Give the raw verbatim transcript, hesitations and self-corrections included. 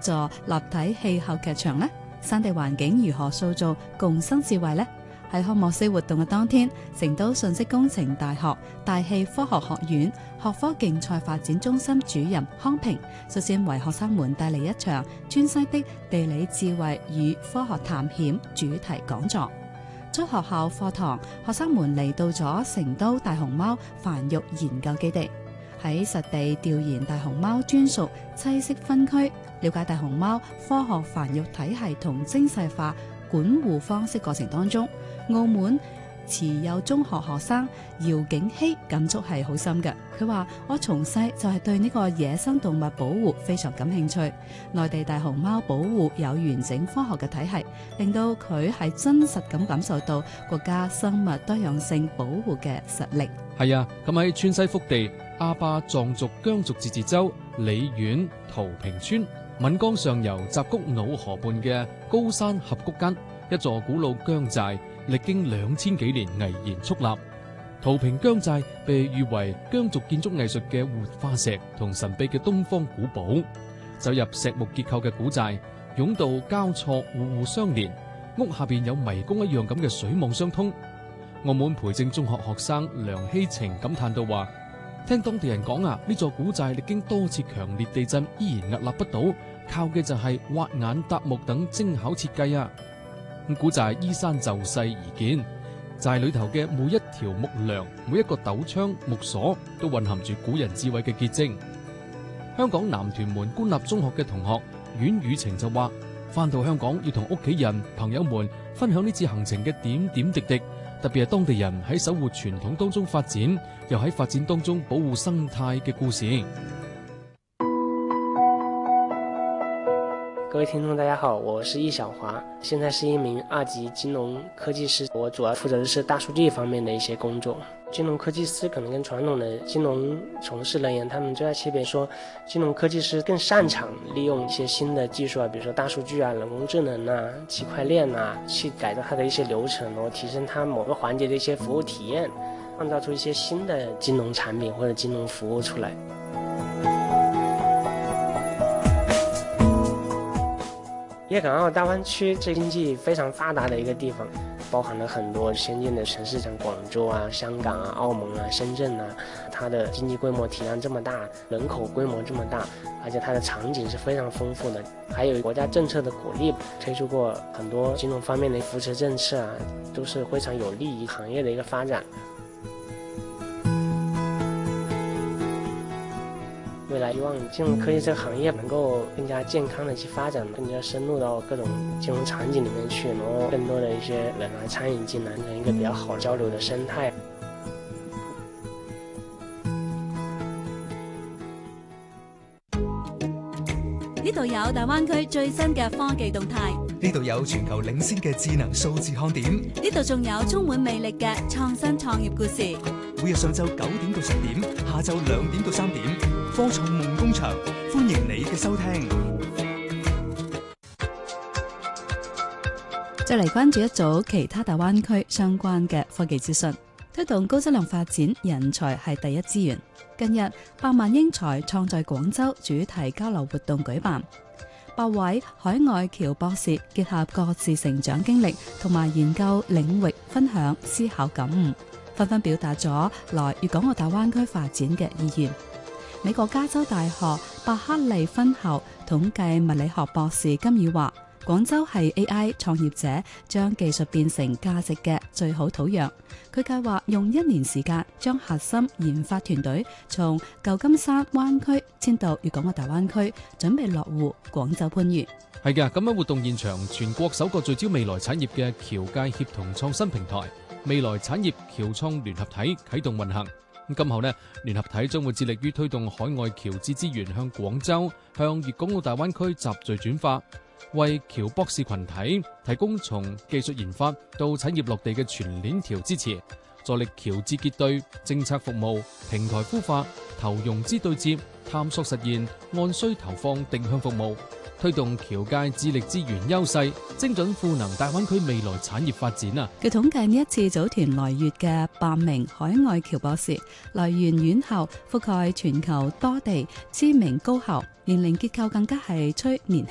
座立體氣候劇場呢？山地環境如何塑造共生智慧呢？喺開幕式活動嘅當天，成都信息工程大學大氣科學學院學科競賽發展中心主任康平率先為學生們帶嚟一場川西的地理智慧與科學探險主題講座。出學校課堂，學生們嚟到咗成都大熊貓繁育研究基地，喺實地調研大熊貓專屬棲息分區，了解大熊貓科學繁育體系同精細化管護方式過程當中，澳門慈幼中學學生姚景希感觸係好深嘅。佢話：我從細就係對呢個野生動物保護非常感興趣，內地大熊貓保護有完整科學嘅體系，令到佢係真實咁感受到國家生物多樣性保護嘅實力。 係啊，咁喺川西福地阿壩藏族羌族自治州理縣桃坪村岷江上游集谷魯河畔嘅高山峽谷間，一座古老羌寨，歷經兩千幾年巍然矗立。桃坪羌寨被譽為羌族建築藝術嘅活化石同神秘嘅東方古堡。走入石木結構嘅古寨，甬道交錯，互互相連，屋下邊有迷宮一樣咁嘅水網相通。澳門培正中學學生梁希晴感嘆到話：聽當地人講啊，呢座古寨歷經多次強烈地震依然屹立不倒，靠嘅就係挖眼搭木等精巧設計啊！古寨依山就勢而建，寨裏頭嘅每一條木梁、每一個斗窗、木鎖，都蘊含住古人智慧嘅結晶。香港南屯門官立中學嘅同學阮宇晴就話：翻到香港要同屋企人、朋友們分享呢次行程嘅點點滴滴。特別係當地人喺守護傳統當中發展，又喺發展當中保護生態嘅故事。 各位聽眾大家好，我是易小華，現在是一名二級金融科技師，我主要負責的是大數據方面的一些工作。金融科技師可能跟傳統的金融從事人員，他們最大區別說，金融科技師更擅長利用一些新的技術啊，比如說大數據啊、人工智能啊、區塊鏈啊，去改造它的一些流程，然後提升它某個環節的一些服務體驗，創造出一些新的金融產品或者金融服務出來。粵港澳大灣區是經濟非常發達的一個地方，包含了很多先進的城市，像廣州啊、香港啊、澳門啊、深圳啊，它的經濟規模體量這麼大，人口規模這麼大，而且它的場景是非常豐富的，還有國家政策的鼓勵，推出過很多金融方面的扶持政策啊，都是非常有利於行業的一個發展。未來希望金融科技這個行業能夠更加健康的去發展，更加深入到各種金融場景裡面去，然後更多的一些人來參與進來，形成一個比較好交流的生態。 呢度有大灣區最新嘅科技動態， 呢度有全球領先嘅智能數字看點， 呢度仲有充滿魅力嘅創新創業故事。 每日上晝九點到十點，下晝兩點到三點，科創夢工場，歡迎你嘅收聽。 再嚟關注一組其他大灣區相關嘅科技資訊。推動高質量發展，人才係第一資源。近日，百萬英才創在廣州主題交流活動舉辦，八位海外僑博士結合各自成長經歷同埋研究領域，分享思考感悟，紛紛表達咗來粵港澳大灣區發展嘅意願。美國加州大學伯克利分校統計物理學博士金宇話：廣州係 A I 創業者將技術變成價值嘅最好土壤。佢計劃用一年時間將核心研發團隊從舊金山灣區遷到粵港澳大灣區，準備落戶廣州番禺。 係嘅，咁喺活動現場，全國首個聚焦未來產業嘅僑界協同創新平台未來產業僑創聯合體啟動運行。咁今後呢，聯合體將會致力於推動海外僑智資源向廣州、向粵港澳大灣區集聚轉化，為僑博士群體提供從技術研發到產業落地嘅全鏈條支持，助力僑智結對、政策服務、平台孵化、投融資對接、探索實現、按需投放定向服務，推動僑界智力資源優勢，精準賦能大灣區未來產業發展啊！ 據統計，呢一次組團來粵嘅八名海外僑博士，來源院校覆蓋全球多地知名高校，年齡結構更加係趨年